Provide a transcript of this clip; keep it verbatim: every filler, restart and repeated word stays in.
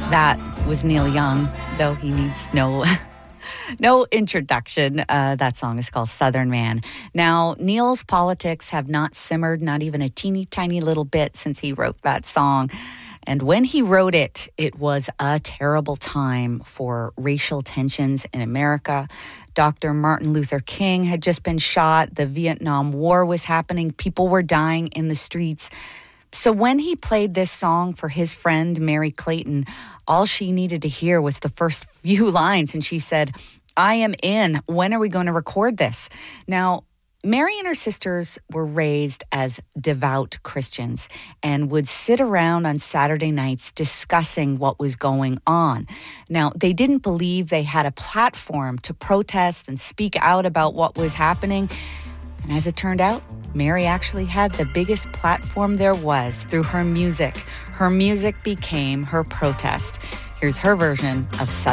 That was Neil Young, though he needs no no introduction. Uh, that song is called Southern Man. Now, Neil's politics have not simmered, not even a teeny tiny little bit since he wrote that song. And when he wrote it, it was a terrible time for racial tensions in America. Doctor Martin Luther King had just been shot. The Vietnam War was happening. People were dying in the streets. So when he played this song for his friend, Mary Clayton, all she needed to hear was the first few lines. And she said, "I am in. When are we going to record this?" Now, Mary and her sisters were raised as devout Christians and would sit around on Saturday nights discussing what was going on. Now, they didn't believe they had a platform to protest and speak out about what was happening. And as it turned out, Mary actually had the biggest platform there was through her music. Her music became her protest. Here's her version of